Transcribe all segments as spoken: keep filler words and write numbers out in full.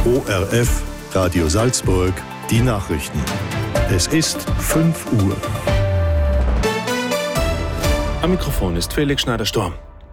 O R F, Radio Salzburg, die Nachrichten. Es ist fünf Uhr. Am Mikrofon ist Felix Schneider-Storm.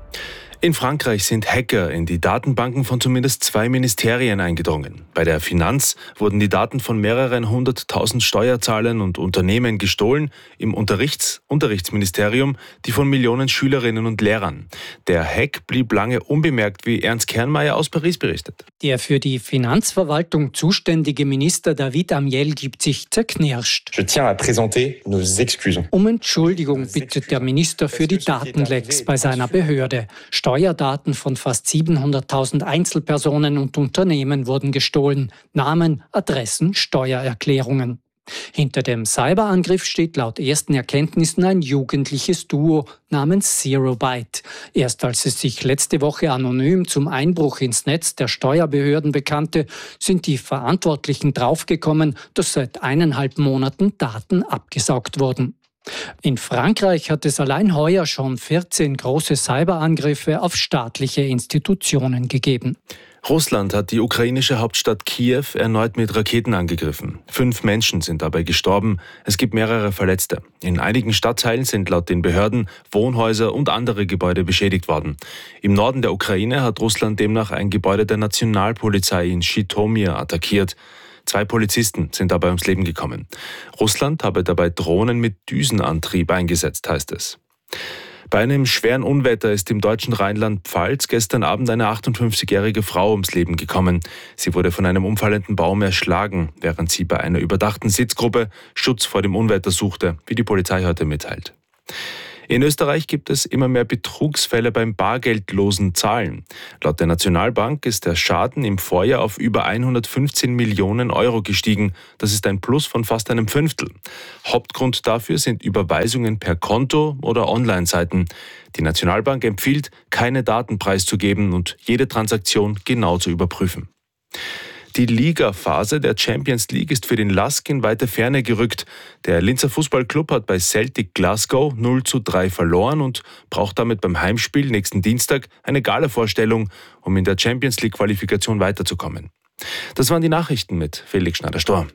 In Frankreich sind Hacker in die Datenbanken von zumindest zwei Ministerien eingedrungen. Bei der Finanz wurden die Daten von mehreren hunderttausend Steuerzahlern und Unternehmen gestohlen, im Unterrichts- Unterrichtsministerium die von Millionen Schülerinnen und Lehrern. Der Hack blieb lange unbemerkt, wie Ernst Kernmeier aus Paris berichtet. Der für die Finanzverwaltung zuständige Minister David Amiel gibt sich zerknirscht. Je tiens à présenter nos excuses. Um Entschuldigung bittet der Minister für die Datenlecks bei seiner Behörde. Steuerdaten von fast siebenhunderttausend Einzelpersonen und Unternehmen wurden gestohlen. Namen, Adressen, Steuererklärungen. Hinter dem Cyberangriff steht laut ersten Erkenntnissen ein jugendliches Duo namens Zero Byte. Erst als es sich letzte Woche anonym zum Einbruch ins Netz der Steuerbehörden bekannte, sind die Verantwortlichen draufgekommen, dass seit eineinhalb Monaten Daten abgesaugt wurden. In Frankreich hat es allein heuer schon vierzehn große Cyberangriffe auf staatliche Institutionen gegeben. Russland hat die ukrainische Hauptstadt Kiew erneut mit Raketen angegriffen. Fünf Menschen sind dabei gestorben. Es gibt mehrere Verletzte. In einigen Stadtteilen sind laut den Behörden Wohnhäuser und andere Gebäude beschädigt worden. Im Norden der Ukraine hat Russland demnach ein Gebäude der Nationalpolizei in Schitomir attackiert. Zwei Polizisten sind dabei ums Leben gekommen. Russland habe dabei Drohnen mit Düsenantrieb eingesetzt, heißt es. Bei einem schweren Unwetter ist im deutschen Rheinland-Pfalz gestern Abend eine achtundfünfzigjährige Frau ums Leben gekommen. Sie wurde von einem umfallenden Baum erschlagen, während sie bei einer überdachten Sitzgruppe Schutz vor dem Unwetter suchte, wie die Polizei heute mitteilt. In Österreich gibt es immer mehr Betrugsfälle beim bargeldlosen Zahlen. Laut der Nationalbank ist der Schaden im Vorjahr auf über hundertfünfzehn Millionen Euro gestiegen. Das ist ein Plus von fast einem Fünftel. Hauptgrund dafür sind Überweisungen per Konto oder Online-Seiten. Die Nationalbank empfiehlt, keine Daten preiszugeben und jede Transaktion genau zu überprüfen. Die Ligaphase der Champions League ist für den L A S K in weite Ferne gerückt. Der Linzer Fußballclub hat bei Celtic Glasgow null zu drei verloren und braucht damit beim Heimspiel nächsten Dienstag eine Gala-Vorstellung, um in der Champions League-Qualifikation weiterzukommen. Das waren die Nachrichten mit Felix Schneider-Storm.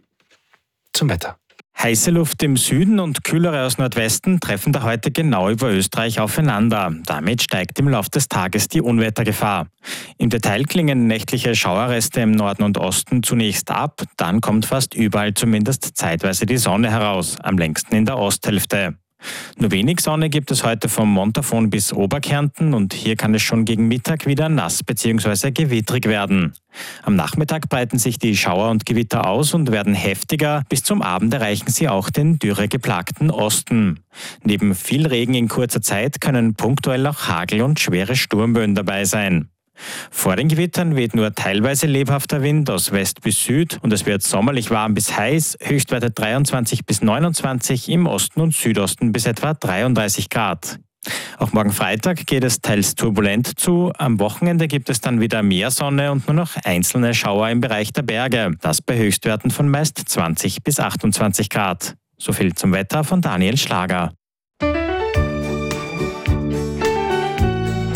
Zum Wetter. Heiße Luft im Süden und kühlere aus Nordwesten treffen da heute genau über Österreich aufeinander. Damit steigt im Laufe des Tages die Unwettergefahr. Im Detail klingen nächtliche Schauerreste im Norden und Osten zunächst ab, dann kommt fast überall zumindest zeitweise die Sonne heraus, am längsten in der Osthälfte. Nur wenig Sonne gibt es heute vom Montafon bis Oberkärnten und hier kann es schon gegen Mittag wieder nass bzw. gewittrig werden. Am Nachmittag breiten sich die Schauer und Gewitter aus und werden heftiger. Bis zum Abend erreichen sie auch den dürregeplagten Osten. Neben viel Regen in kurzer Zeit können punktuell auch Hagel und schwere Sturmböen dabei sein. Vor den Gewittern weht nur teilweise lebhafter Wind aus West bis Süd und es wird sommerlich warm bis heiß, Höchstwerte dreiundzwanzig bis neunundzwanzig, im Osten und Südosten bis etwa dreiunddreißig Grad. Auch morgen Freitag geht es teils turbulent zu, am Wochenende gibt es dann wieder mehr Sonne und nur noch einzelne Schauer im Bereich der Berge, das bei Höchstwerten von meist zwanzig bis achtundzwanzig Grad. So viel zum Wetter von Daniel Schlager.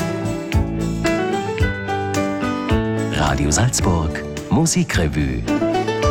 Radio Salzburg, Musikrevue.